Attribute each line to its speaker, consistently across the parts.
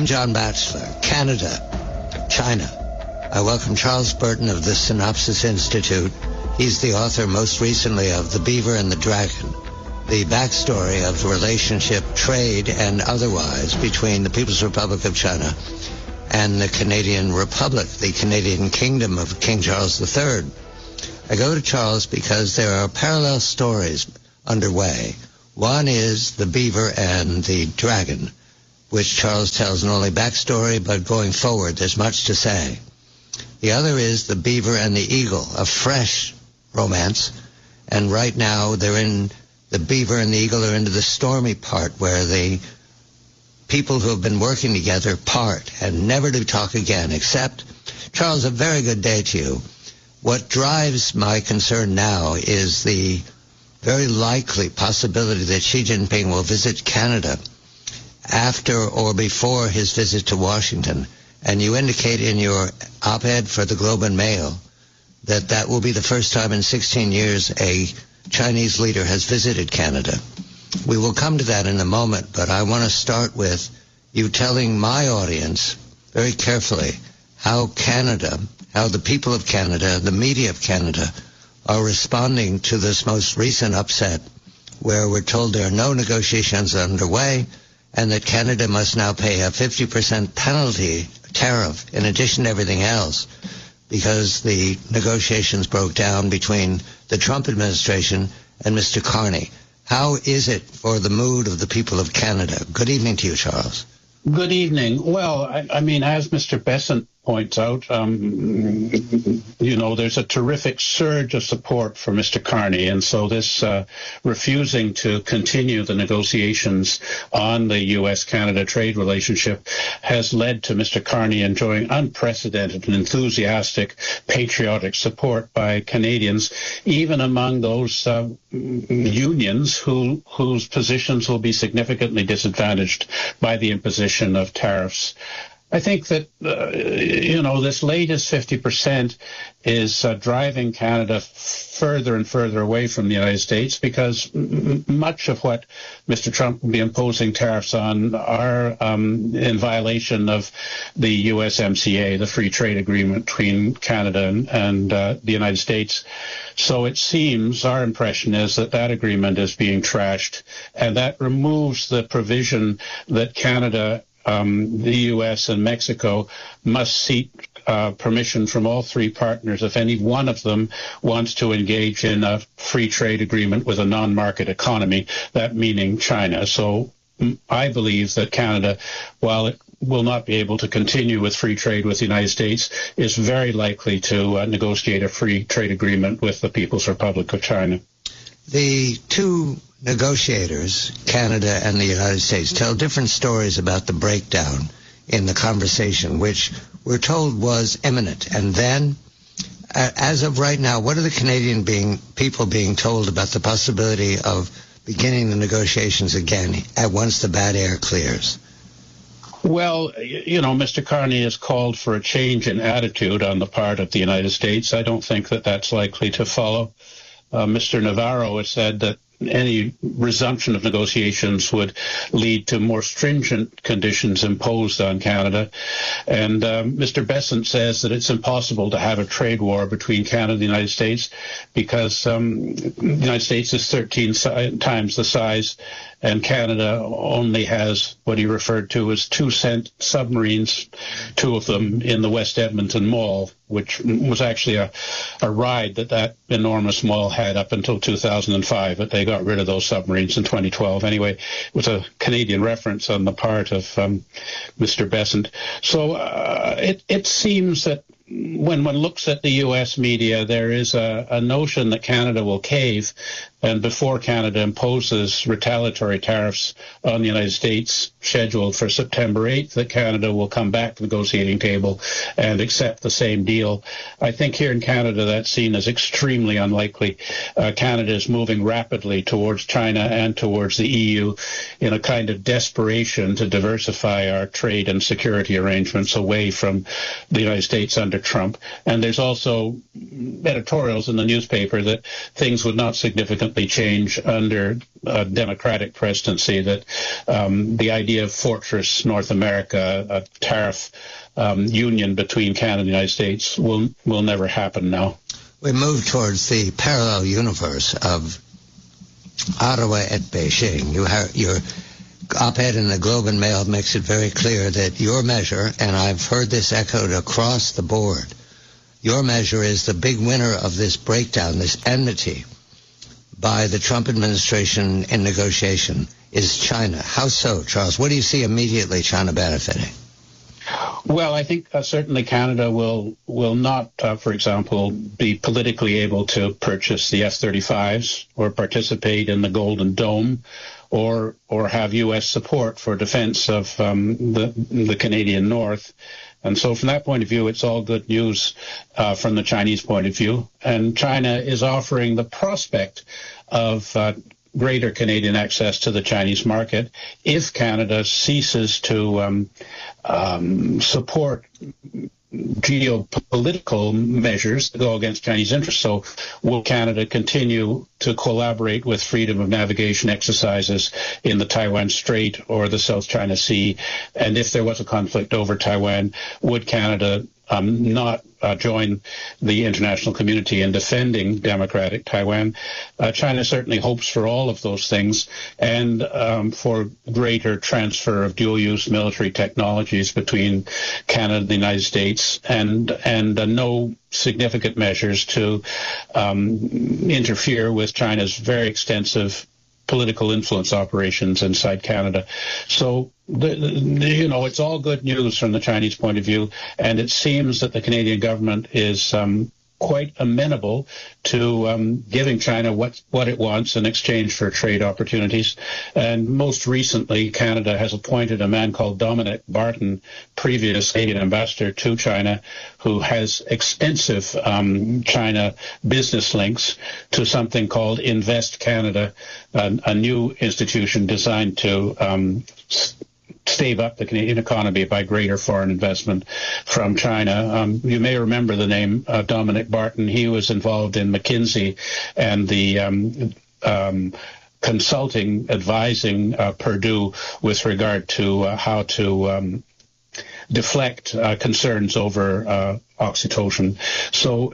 Speaker 1: I'm John Batchelor. Canada, China. I welcome Charles Burton of the Synopsis Institute. He's the author most recently of The Beaver and the Dragon, the backstory of the relationship, trade and otherwise, between the People's Republic of China and the Canadian Republic, the Canadian Kingdom of King Charles III. I go to Charles because there are parallel stories underway. One is The Beaver and the Dragon, which Charles tells not only backstory, but going forward, there's much to say. The other is The Beaver and the Eagle, a fresh romance, and right now they're in The Beaver and the Eagle are into the stormy part where the people who have been working together part and never to talk again, except, Charles, a very good day to you. What drives my concern now is the very likely possibility that Xi Jinping will visit Canada after or before his visit to Washington. And you indicate in your op-ed for the Globe and Mail that that will be the first time in 16 years a Chinese leader has visited Canada. We will come to that in a moment, but I want to start with you telling my audience very carefully how Canada, how the people of Canada, the media of Canada, are responding to this most recent upset where we're told there are no negotiations underway and that Canada must now pay a 50% penalty tariff in addition to everything else because the negotiations broke down between the Trump administration and Mr. Carney. How is it for the mood of the people of Canada? Good evening to you, Charles.
Speaker 2: Good evening. Well, I mean, as Mr. Besant points out, there's a terrific surge of support for Mr. Carney, and so this refusing to continue the negotiations on the U.S.-Canada trade relationship has led to Mr. Carney enjoying unprecedented and enthusiastic patriotic support by Canadians, even among those unions whose positions will be significantly disadvantaged by the imposition of tariffs. I think that, this latest 50% is driving Canada further and further away from the United States because much of what Mr. Trump will be imposing tariffs on are in violation of the USMCA, the free trade agreement between Canada and the United States. So it seems, our impression is that agreement is being trashed, and that removes the provision that Canada, the U.S. and Mexico must seek permission from all three partners if any one of them wants to engage in a free trade agreement with a non-market economy, that meaning China. So I believe that Canada, while it will not be able to continue with free trade with the United States, is very likely to negotiate a free trade agreement with the People's Republic of China.
Speaker 1: The two negotiators, Canada and the United States, tell different stories about the breakdown in the conversation, which we're told was imminent. And then, as of right now, what are the Canadian people being told about the possibility of beginning the negotiations again at once the bad air clears?
Speaker 2: Well, Mr. Carney has called for a change in attitude on the part of the United States. I don't think that that's likely to follow. Mr. Navarro has said that any resumption of negotiations would lead to more stringent conditions imposed on Canada. And Mr. Besant says that it's impossible to have a trade war between Canada and the United States because the United States is 13 times the size, and Canada only has what he referred to as 2 submarines, 2 of them in the West Edmonton Mall, which was actually a ride that enormous mall had up until 2005, but they got rid of those submarines in 2012. Anyway, it was a Canadian reference on the part of Mr. Besant. So it seems that when one looks at the U.S. media, there is a notion that Canada will cave, and before Canada imposes retaliatory tariffs on the United States scheduled for September 8th, that Canada will come back to the negotiating table and accept the same deal. I think here in Canada that's seen as extremely unlikely. Canada is moving rapidly towards China and towards the EU in a kind of desperation to diversify our trade and security arrangements away from the United States under Mr. Trump. And there's also editorials in the newspaper that things would not significantly change under a Democratic presidency, that the idea of Fortress North America, a tariff union between Canada and the United States, will never happen now.
Speaker 1: We move towards the parallel universe of Ottawa at Beijing. Your op-ed in the Globe and Mail makes it very clear that your measure, and I've heard this echoed across the board, your measure is the big winner of this breakdown, this enmity by the Trump administration in negotiation, is China. How so, Charles? What do you see immediately China benefiting?
Speaker 2: Well, I think certainly Canada will not, for example, be politically able to purchase the F-35s or participate in the Golden Dome or have U.S. support for defense of the Canadian North. And so from that point of view, it's all good news from the Chinese point of view. And China is offering the prospect of greater Canadian access to the Chinese market if Canada ceases to support geopolitical measures that go against Chinese interests. So will Canada continue to collaborate with freedom of navigation exercises in the Taiwan Strait or the South China Sea? And if there was a conflict over Taiwan, would Canada not join the international community in defending democratic Taiwan? China certainly hopes for all of those things and for greater transfer of dual-use military technologies between Canada and the United States and no significant measures to interfere with China's very extensive political influence operations inside Canada. So, it's all good news from the Chinese point of view, and it seems that the Canadian government is quite amenable to giving China what it wants in exchange for trade opportunities. And most recently, Canada has appointed a man called Dominic Barton, previous Canadian ambassador to China, who has extensive China business links to something called Invest Canada, a new institution designed to stave up the Canadian economy by greater foreign investment from China. You may remember the name Dominic Barton. He was involved in McKinsey and the consulting, advising Purdue with regard to how to deflect concerns over oxytocin. So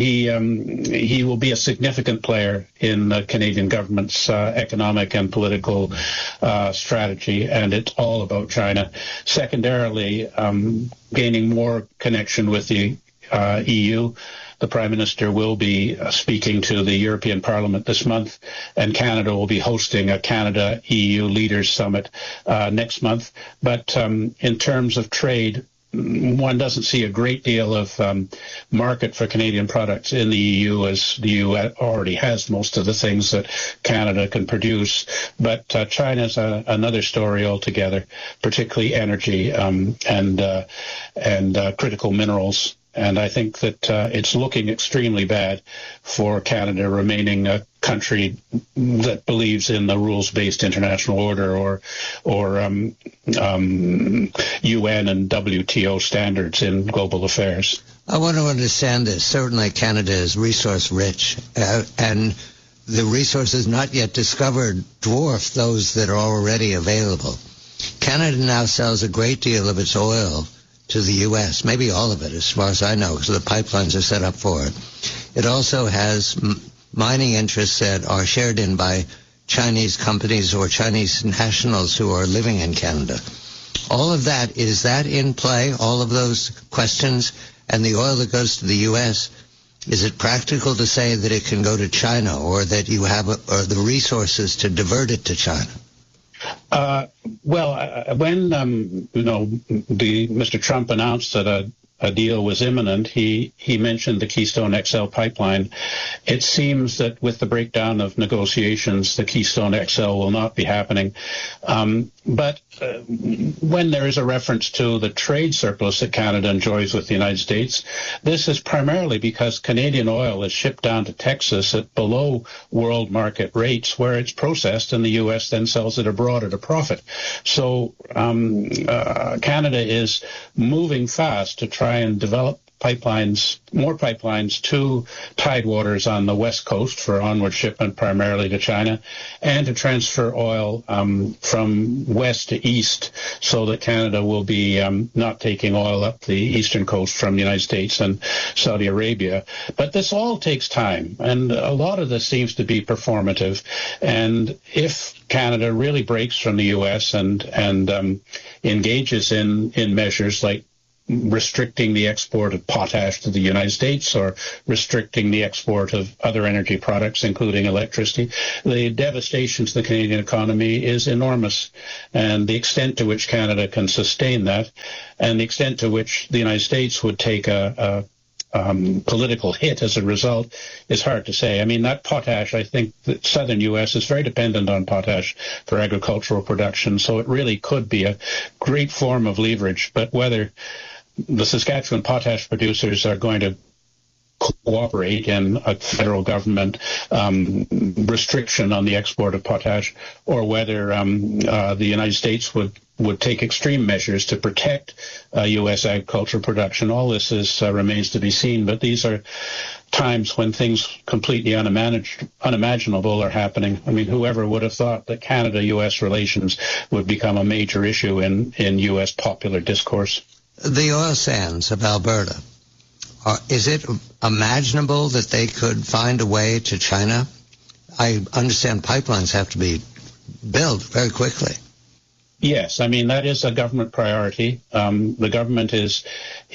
Speaker 2: he will be a significant player in the Canadian government's economic and political strategy, and it's all about China. Secondarily, gaining more connection with the EU. The Prime Minister will be speaking to the European Parliament this month, and Canada will be hosting a Canada-EU Leaders Summit next month. But in terms of trade, one doesn't see a great deal of market for Canadian products in the EU, as the EU already has most of the things that Canada can produce. But China's another story altogether, particularly energy and critical minerals. And I think that it's looking extremely bad for Canada remaining a country that believes in the rules-based international order or UN and WTO standards in global affairs.
Speaker 1: I want to understand this. Certainly Canada is resource-rich, and the resources not yet discovered dwarf those that are already available. Canada now sells a great deal of its oil to the U.S., maybe all of it, as far as I know, because the pipelines are set up for it. It also has mining interests that are shared in by Chinese companies or Chinese nationals who are living in Canada. All of that, is that in play, all of those questions? And the oil that goes to the U.S., is it practical to say that it can go to China, or that you have the resources to divert it to China?
Speaker 2: When Mr. Trump announced that a deal was imminent, he mentioned the Keystone XL pipeline. It seems that with the breakdown of negotiations, the Keystone XL will not be happening. But when there is a reference to the trade surplus that Canada enjoys with the United States, this is primarily because Canadian oil is shipped down to Texas at below world market rates, where it's processed, and the U.S. then sells it abroad at a profit. So Canada is moving fast to try and develop more pipelines to tidewaters on the west coast for onward shipment primarily to China, and to transfer oil from west to east so that Canada will be not taking oil up the eastern coast from the United States and Saudi Arabia. But this all takes time, and a lot of this seems to be performative. And if Canada really breaks from the U.S. and engages in measures like restricting the export of potash to the United States or restricting the export of other energy products, including electricity, the devastation to the Canadian economy is enormous. And the extent to which Canada can sustain that, and the extent to which the United States would take a political hit as a result, is hard to say. I mean, that potash, I think the southern U.S. is very dependent on potash for agricultural production, so it really could be a great form of leverage. But whether the Saskatchewan potash producers are going to cooperate in a federal government restriction on the export of potash, or whether the United States would take extreme measures to protect U.S. agricultural production, all this remains to be seen. But these are times when things completely unimaginable are happening. I mean, whoever would have thought that Canada-U.S. relations would become a major issue in U.S. popular discourse?
Speaker 1: The oil sands of Alberta, is it imaginable that they could find a way to China? I understand pipelines have to be built very quickly.
Speaker 2: Yes, I mean, that is a government priority. The government has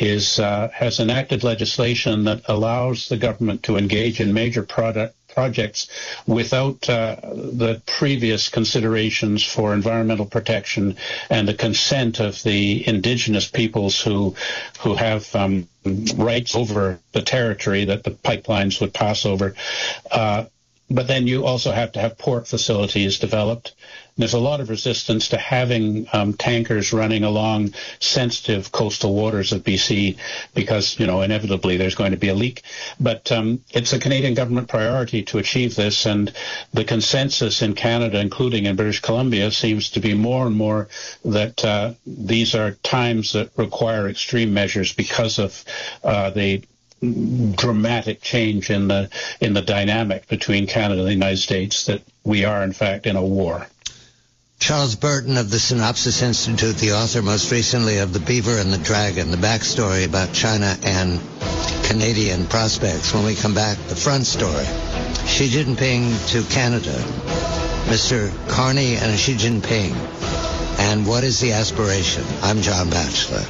Speaker 2: enacted legislation that allows the government to engage in major projects without the previous considerations for environmental protection and the consent of the indigenous peoples who have rights over the territory that the pipelines would pass over. But then you also have to have port facilities developed. There's a lot of resistance to having tankers running along sensitive coastal waters of BC because, inevitably there's going to be a leak. But it's a Canadian government priority to achieve this, and the consensus in Canada, including in British Columbia, seems to be more and more that these are times that require extreme measures because of the dramatic change in the dynamic between Canada and the United States, that we are, in fact, in a war.
Speaker 1: Charles Burton of the Synopsis Institute, the author most recently of The Beaver and the Dragon, the backstory about China and Canadian prospects. When we come back, the front story. Xi Jinping to Canada. Mr. Carney and Xi Jinping. And what is the aspiration? I'm John Batchelor.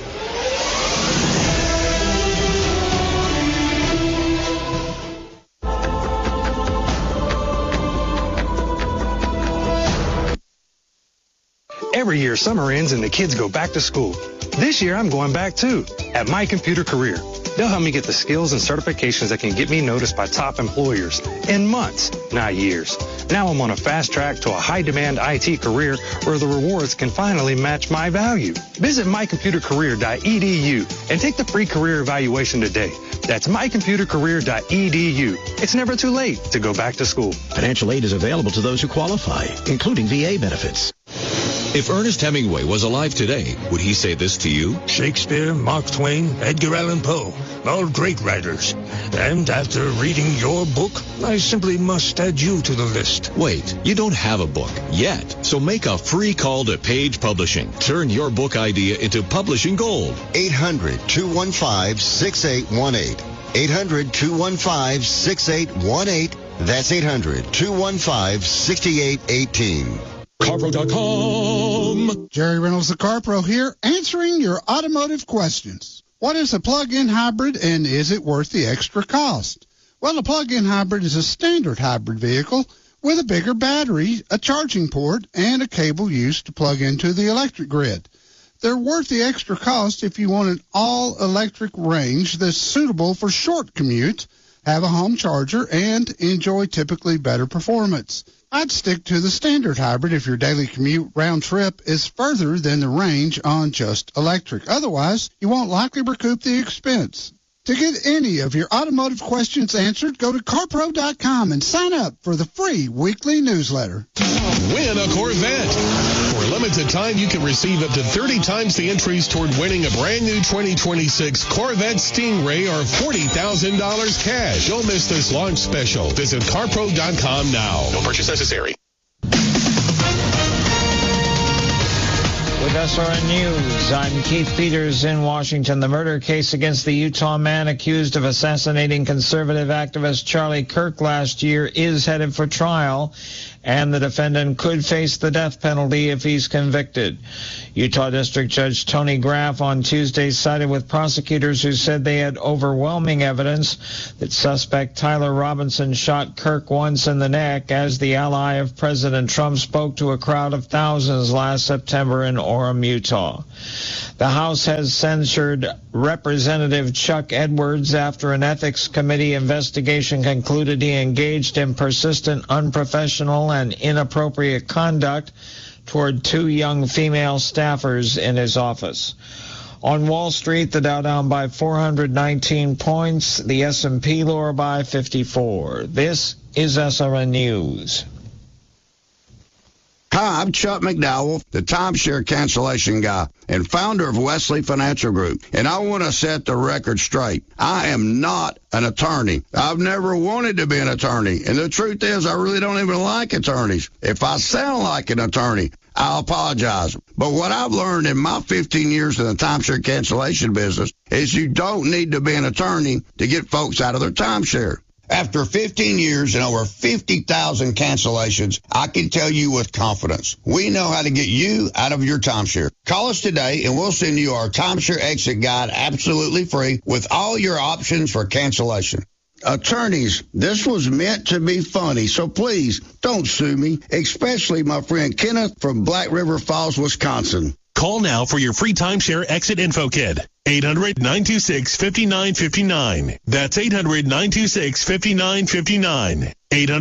Speaker 3: Every year, summer ends and the kids go back to school. This year, I'm going back too, at My Computer Career. They'll help me get the skills and certifications that can get me noticed by top employers in months, not years. Now I'm on a fast track to a high-demand IT career where the rewards can finally match my value. Visit mycomputercareer.edu and take the free career evaluation today. That's mycomputercareer.edu. It's never too late to go back to school.
Speaker 4: Financial aid is available to those who qualify, including VA benefits.
Speaker 5: If Ernest Hemingway was alive today, would he say this to you?
Speaker 6: Shakespeare, Mark Twain, Edgar Allan Poe, all great writers. And after reading your book, I simply must add you to the list.
Speaker 5: Wait, you don't have a book yet, so make a free call to Page Publishing. Turn your book idea into publishing gold.
Speaker 7: 800-215-6818. 800-215-6818. That's 800-215-6818.
Speaker 5: Carpro.com.
Speaker 8: Jerry Reynolds, the Carpro here, answering your automotive questions. What is a plug-in hybrid, and is it worth the extra cost? Well, a plug-in hybrid is a standard hybrid vehicle with a bigger battery, a charging port, and a cable used to plug into the electric grid. They're worth the extra cost if you want an all-electric range that's suitable for short commutes, have a home charger, and enjoy typically better performance. I'd stick to the standard hybrid if your daily commute round trip is further than the range on just electric. Otherwise, you won't likely recoup the expense. To get any of your automotive questions answered, go to carpro.com and sign up for the free weekly newsletter.
Speaker 9: Win a Corvette. For a limited time, you can receive up to 30 times the entries toward winning a brand new 2026 Corvette Stingray or $40,000 cash. Don't miss this launch special. Visit carpro.com now. No purchase necessary.
Speaker 10: With SRN News, I'm Keith Peters in Washington. The murder case against the Utah man accused of assassinating conservative activist Charlie Kirk last year is headed for trial, and the defendant could face the death penalty if he's convicted. Utah District Judge Tony Graff on Tuesday sided with prosecutors who said they had overwhelming evidence that suspect Tyler Robinson shot Kirk once in the neck as the ally of President Trump spoke to a crowd of thousands last September in Orem, Utah. The House has censured Representative Chuck Edwards after an ethics committee investigation concluded he engaged in persistent, unprofessional, and inappropriate conduct toward two young female staffers in his office. On Wall Street, the Dow down by 419 points, the S&P lower by 54. This is SRN News.
Speaker 11: Hi, I'm Chuck McDowell, the timeshare cancellation guy and founder of Wesley Financial Group, and I want to set the record straight. I am not an attorney. I've never wanted to be an attorney, and the truth is I really don't even like attorneys. If I sound like an attorney, I apologize. But what I've learned in my 15 years in the timeshare cancellation business is you don't need to be an attorney to get folks out of their timeshare. After 15 years and over 50,000 cancellations, I can tell you with confidence, we know how to get you out of your timeshare. Call us today and we'll send you our timeshare exit guide absolutely free with all your options for cancellation. Attorneys, this was meant to be funny, so please don't sue me, especially my friend Kenneth from Black River Falls, Wisconsin.
Speaker 9: Call now for your free timeshare exit info kit. 800-926-5959. That's 800-926-5959.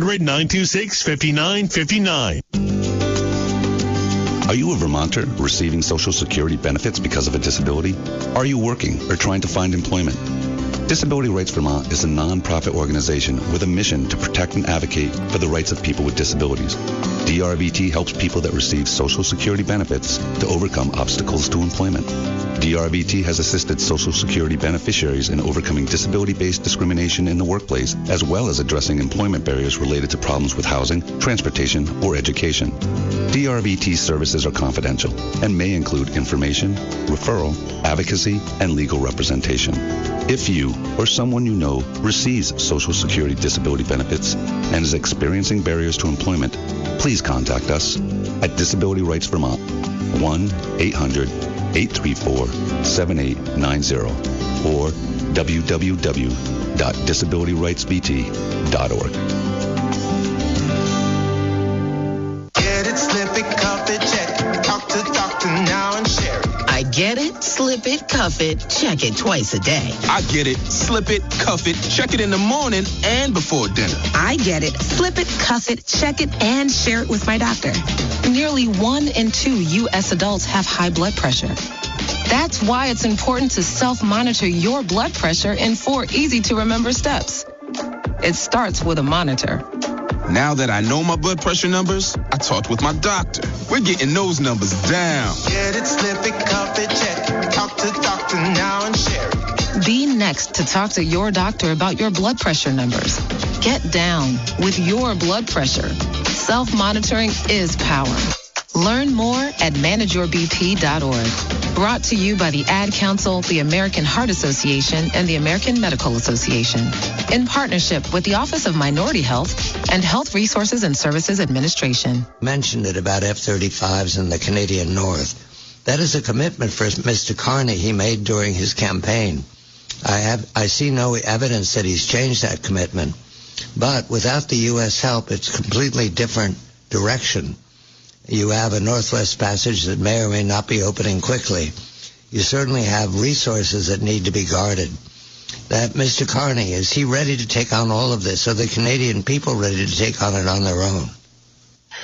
Speaker 9: 800-926-5959.
Speaker 12: Are you a Vermonter receiving Social Security benefits because of a disability? Are you working or trying to find employment? Disability Rights Vermont is a non-profit organization with a mission to protect and advocate for the rights of people with disabilities. DRVT helps people that receive Social Security benefits to overcome obstacles to employment. DRVT has assisted Social Security beneficiaries in overcoming disability-based discrimination in the workplace, as well as addressing employment barriers related to problems with housing, transportation, or education. DRVT services are confidential and may include information, referral, advocacy, and legal representation. If you or someone you know receives Social Security disability benefits and is experiencing barriers to employment, please contact us at Disability Rights Vermont, 1-800-834-7890 or www.disabilityrightsvt.org.
Speaker 13: Get it, slip it, cuff it, check it. Talk to doctor now and share it.
Speaker 14: I get it, slip it, cuff it, check it twice a day.
Speaker 15: I get it, slip it, cuff it, check it in the morning and before dinner.
Speaker 16: I get it, slip it, cuff it, check it, and share it with my doctor. Nearly 1 in 2 U.S. adults have high blood pressure. That's why it's important to self-monitor your blood pressure in 4 easy-to-remember steps. It starts with a monitor.
Speaker 15: Now that I know my blood pressure numbers, I talked with my doctor. We're getting those numbers down.
Speaker 13: Get it, slip it, cuff it, check it. Talk to doctor now and share it.
Speaker 16: Be next to talk to your doctor about your blood pressure numbers. Get down with your blood pressure. Self-monitoring is power. Learn more at manageyourbp.org. Brought to you by the Ad Council, the American Heart Association, and the American Medical Association, in partnership with the Office of Minority Health and Health Resources and Services Administration.
Speaker 1: Mentioned it about F-35s in the Canadian North. That is a commitment for Mr. Carney he made during his campaign. I see no evidence that he's changed that commitment. But without the U.S. help, it's a completely different direction. You have a Northwest Passage that may or may not be opening quickly. You certainly have resources that need to be guarded. That Mr. Carney, is he ready to take on all of this? Are the Canadian people ready to take on it on their own?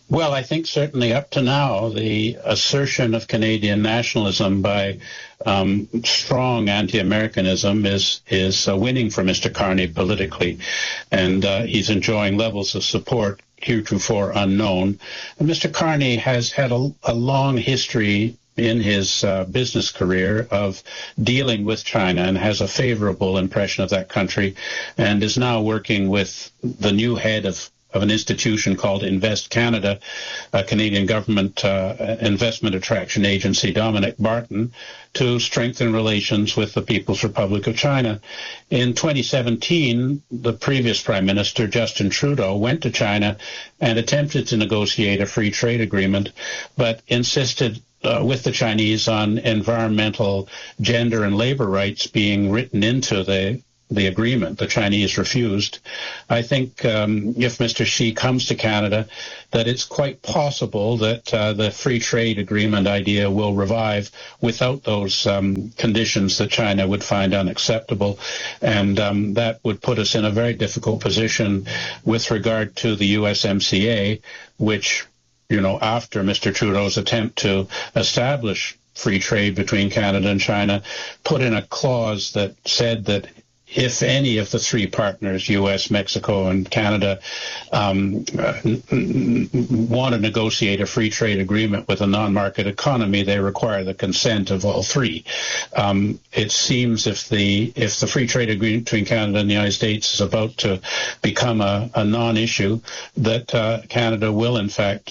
Speaker 2: Well, I think certainly up to now, the assertion of Canadian nationalism by strong anti-Americanism is winning for Mr. Carney politically, and he's enjoying levels of support heretofore unknown. And Mr. Carney has had a long history in his business career of dealing with China and has a favorable impression of that country, and is now working with the new head of an institution called Invest Canada, a Canadian government investment attraction agency, Dominic Barton, to strengthen relations with the People's Republic of China. In 2017, the previous Prime Minister, Justin Trudeau, went to China and attempted to negotiate a free trade agreement, but insisted with the Chinese on environmental, gender, and labor rights being written into the agreement. The Chinese refused. I think if Mr. Xi comes to Canada, that it's quite possible that the free trade agreement idea will revive without those conditions that China would find unacceptable. And that would put us in a very difficult position with regard to the USMCA, which, you know, after Mr. Trudeau's attempt to establish free trade between Canada and China, put in a clause that said that if any of the three partners, U.S., Mexico, and Canada, want to negotiate a free trade agreement with a non-market economy, they require the consent of all three. It seems if the free trade agreement between Canada and the United States is about to become a non-issue, that Canada will, in fact,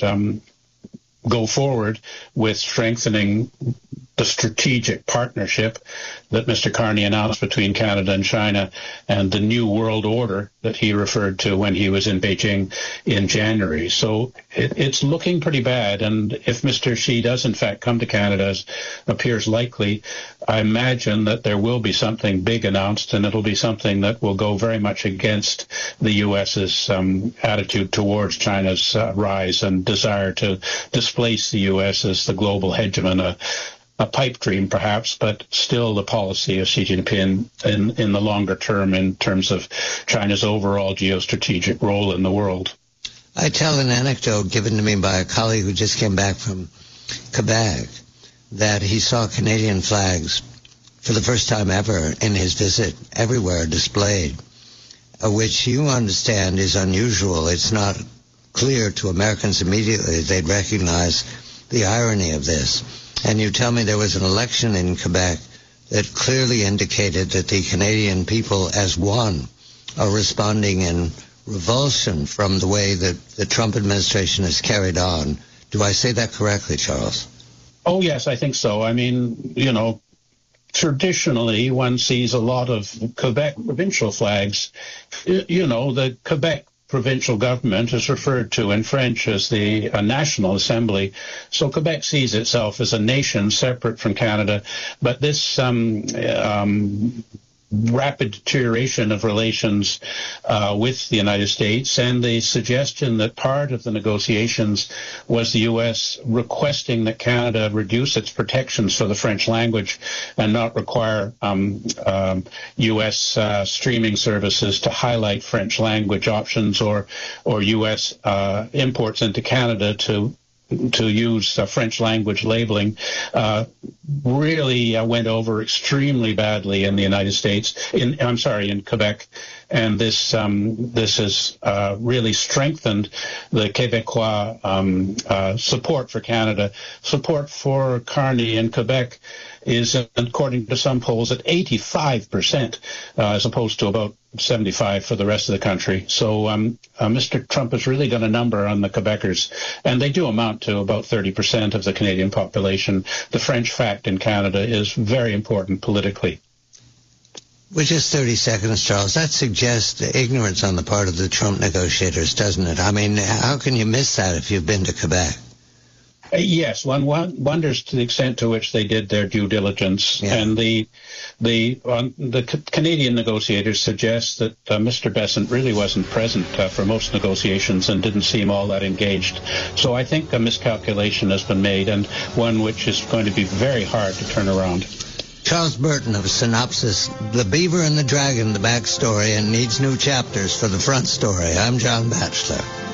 Speaker 2: go forward with strengthening the strategic partnership that Mr. Carney announced between Canada and China, and the new world order that he referred to when he was in Beijing in January. So it's looking pretty bad. And if Mr. Xi does in fact come to Canada, as appears likely, I imagine that there will be something big announced, and it'll be something that will go very much against the U.S.'s attitude towards China's rise and desire to displace the U.S. as the global hegemon. A pipe dream, perhaps, but still the policy of Xi Jinping in the longer term in terms of China's overall geostrategic role in the world.
Speaker 1: I tell an anecdote given to me by a colleague who just came back from Quebec that he saw Canadian flags for the first time ever in his visit everywhere displayed, which you understand is unusual. It's not clear to Americans immediately they'd recognize the irony of this. And you tell me there was an election in Quebec that clearly indicated that the Canadian people as one are responding in revulsion from the way that the Trump administration is carried on. Do I say that correctly, Charles?
Speaker 2: Oh, yes, I think so. I mean, you know, traditionally one sees a lot of Quebec provincial flags. You know, the Quebec provincial government is referred to in French as the National Assembly. So Quebec sees itself as a nation separate from Canada. But this rapid deterioration of relations with the United States and the suggestion that part of the negotiations was the U.S. requesting that Canada reduce its protections for the French language and not require U.S. streaming services to highlight French language options or U.S. imports into Canada to use French language labeling really went over extremely badly in the United States, in Quebec. And this has really strengthened the Québécois support for Canada. Support for Carney in Quebec is, according to some polls, at 85%, as opposed to about 75% for the rest of the country. So Mr. Trump has really got a number on the Quebecers, and they do amount to about 30% of the Canadian population. The French fact in Canada is very important politically.
Speaker 1: With just 30 seconds, Charles, that suggests ignorance on the part of the Trump negotiators, doesn't it? I mean, how can you miss that if you've been to Quebec?
Speaker 2: Yes, one wonders to the extent to which they did their due diligence. Yeah. And the Canadian negotiators suggest that Mr. Bessent really wasn't present for most negotiations and didn't seem all that engaged. So I think a miscalculation has been made, and one which is going to be very hard to turn around.
Speaker 1: Charles Burton of Synopsis, The Beaver and the Dragon, the backstory, and needs new chapters for the front story. I'm John Batchelor.